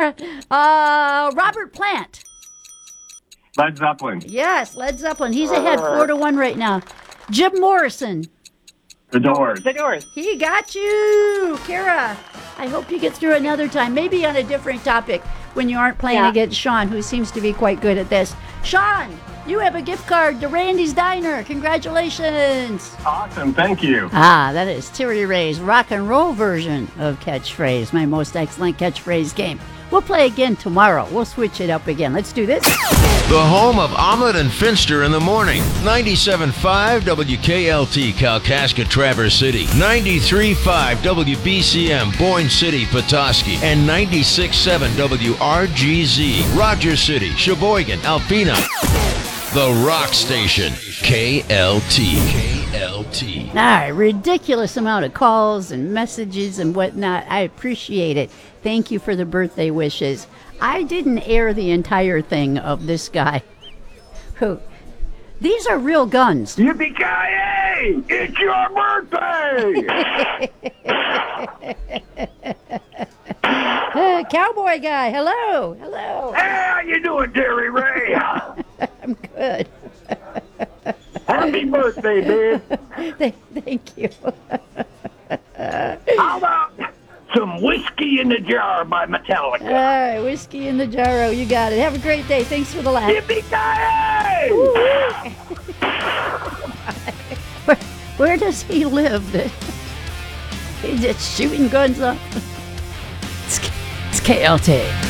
Robert Plant. Led Zeppelin. Yes, Led Zeppelin. He's ahead 4-1 right now. Jim Morrison. The Doors. The Doors. He got you. Kara, I hope you get through another time, maybe on a different topic when you aren't playing against Sean, who seems to be quite good at this. Sean, you have a gift card to Randy's Diner. Congratulations. Awesome. Thank you. That is Terry Ray's rock and roll version of Catchphrase, my most excellent catchphrase game. We'll play again tomorrow. We'll switch it up again. Let's do this. The home of Omelet and Finster in the morning. 97.5 WKLT, Kalkaska, Traverse City. 93.5 WBCM, Boyne City, Petoskey. And 96.7 WRGZ, Rogers City, Sheboygan, Alpena. The Rock Station, KLT. KLT. All right, ridiculous amount of calls and messages and whatnot. I appreciate it. Thank you for the birthday wishes. I didn't air the entire thing of this guy. Who? These are real guns. Yippee-ki-yay! It's your birthday! Cowboy guy, hello. Hello. Hey, how you doing, Terry Ray? I'm good. Happy birthday, babe. Thank you. How about some Whiskey in the Jar by Metallica? All right, Whiskey in the Jarro. You got it. Have a great day. Thanks for the laugh. Yippee-ki-yay! Where does he live? He's just shooting guns up. It's KLT.